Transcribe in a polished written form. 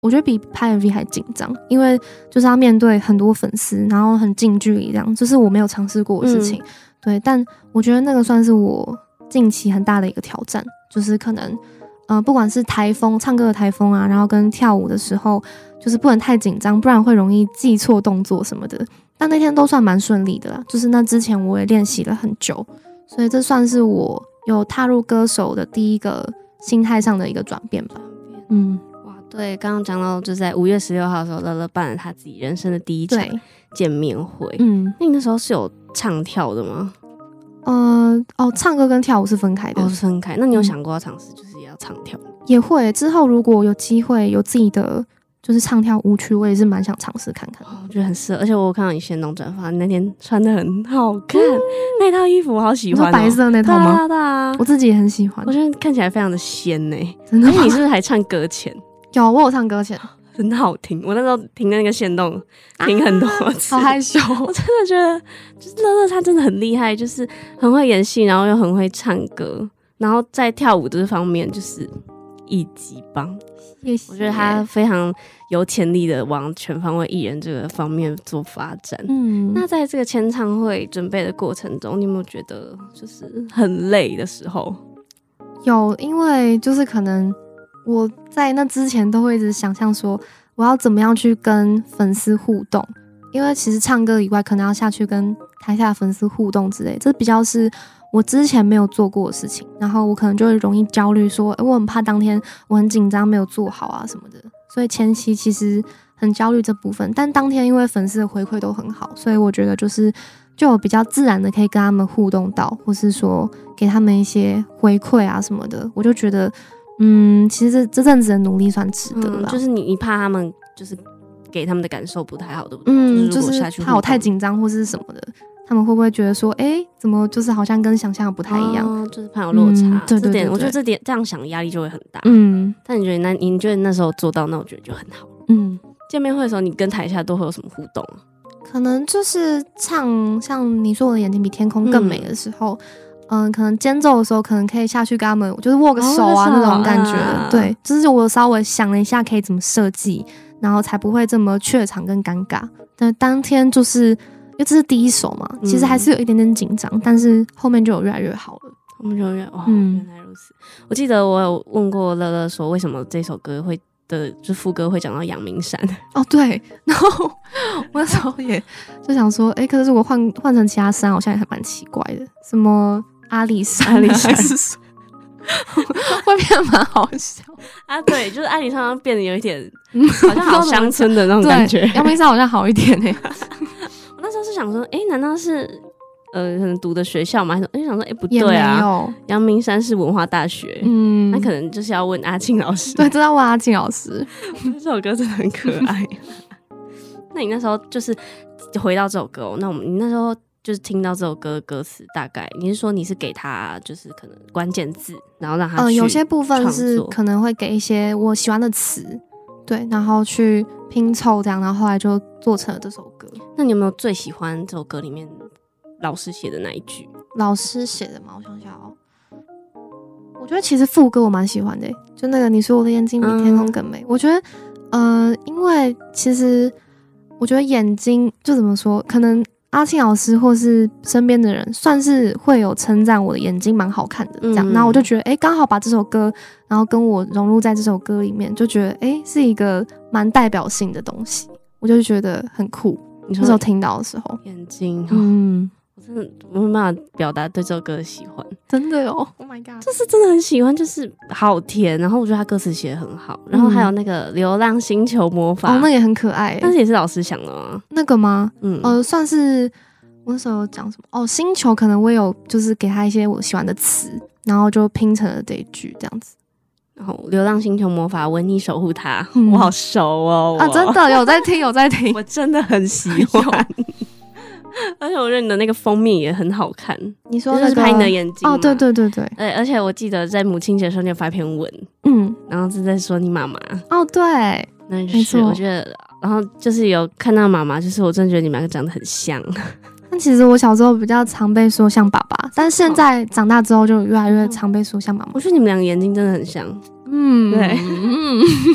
我觉得比拍 MV 还紧张，因为就是要面对很多粉丝，然后很近距离这样，这是我没有尝试过的事情。对，但我觉得那个算是我近期很大的一个挑战，就是可能不管是台风唱歌的台风啊，然后跟跳舞的时候，就是不能太紧张，不然会容易记错动作什么的。但那天都算蛮顺利的啦，就是那之前我也练习了很久，所以这算是我有踏入歌手的第一个心态上的一个转变吧。 哇，对，刚刚讲到就是在5月16号的时候，乐乐办了他自己人生的第一场见面会。那你那时候是有唱跳的吗？ 唱歌跟跳舞是分开的。 是分开。那你有想过要尝试就是也要唱跳吗？ 也会，之后如果有机会有自己的就是唱跳舞曲，我也是蛮想尝试看看。 我觉得很适合，而且我看到你限动转发，你那天穿得很好看，那套衣服我好喜欢。 白色那套吗？ 对啊， 我自己也很喜欢， 我觉得看起来非常的仙欸。 真的吗？ 而且你是不是还唱歌前？ 有，我有唱歌前，很好听。我那时候听那个限动听很多次， 好害羞。 我真的觉得就是乐乐他真的很厉害，就是很会演戏，然后又很会唱歌，然后在跳舞这方面就是一级棒。 谢谢。 我觉得他非常有潜力的往全方位艺人这个方面做发展。那在这个签唱会准备的过程中，你有没有觉得就是很累的时候？ 有，因为就是可能我在那之前都会一直想象说我要怎么样去跟粉丝互动，因为其实唱歌以外可能要下去跟台下的粉丝互动之类，这比较是我之前没有做过的事情，然后我可能就会容易焦虑说我很怕当天我很紧张没有做好啊什么的，所以前期其实很焦虑这部分。但当天因为粉丝的回馈都很好，所以我觉得就有比较自然的可以跟他们互动到，或是说给他们一些回馈啊什么的，我就觉得其实这阵子的努力算值得了。 就是你怕他们就是给他们的感受不太好，对不对？ 就是怕我太紧张或是什么的，他们会不会觉得说怎么就是好像跟想象的不太一样， 就是怕有落差。 对对对， 我觉得这样想压力就会很大。但你觉得那时候做到，那我觉得就很好。见面会的时候你跟台下都会有什么互动啊？ 可能就是唱像你说我的眼睛比天空更美的时候，可能间奏的时候可能可以下去跟他们就是握个手啊，那种感觉。对，就是我稍微想了一下可以怎么设计，然后才不会这么怯场跟尴尬。但当天就是因为这是第一首嘛，其实还是有一点点紧张，但是后面就有越来越好了。 后面就原来如此。我记得我有问过乐乐说为什么这首歌就副歌会讲到阳明山。 对，然后我那时候也就想说可是如果换成其他山好像也还蛮奇怪的，什么阿里山会变得蛮好笑啊。对，就是阿里山变得有一点好像好乡村的那种感觉。 阳明山好像好一点我那时候是想说难道是可能读的学校嘛？想说不对啊，阳明山是文化大学。那可能就是要问阿庆老师。 对，这要问阿庆老师。 这首歌真的很可爱。那你那时候就是回到这首歌那你那时候就是听到这首歌的歌词，大概你是说你是给他就是可能关键字，然后让他去有些部分是可能会给一些我喜欢的词，对，然后去拼凑这样，然后后来就做成了这首歌。 那你有没有最喜欢这首歌里面老师写的那一句？ 老师写的吗？我想想我觉得其实副歌我蛮喜欢的就那个你说我的眼睛比天空更美。我觉得因为其实我觉得眼睛就怎么说，可能阿庆老师或是身边的人算是会有称赞我的眼睛蛮好看的这样，然后我就觉得刚好把这首歌然后跟我融入在这首歌里面，就觉得是一个蛮代表性的东西，我就觉得很酷。那时候听到的时候眼睛我真的没办法表达对这首歌的喜欢， 真的Oh my god， 就是真的很喜欢，就是好甜，然后我觉得他歌词写得很好，然后还有那个流浪星球魔法那也很可爱但是也是老师想的吗？ 那个吗？算是我那时候讲什么星球可能我有就是给他一些我喜欢的词，然后就拼成了这一句这样子。 然后流浪星球魔法为你守护它我好熟真的有在听我真的很喜欢而且我觉得你的那个封面也很好看。你说就是拍你的眼睛对对对对。 而且我记得在母亲节的时候你有发一篇文然后是在说你妈妈对， 那就是我觉得然后就是有看到妈妈，就是我真的觉得你们两个长得很像。 但其实我小时候比较常被说像爸爸，但是现在长大之后就越来越常被说像妈妈。 我觉得你们两个眼睛真的很像对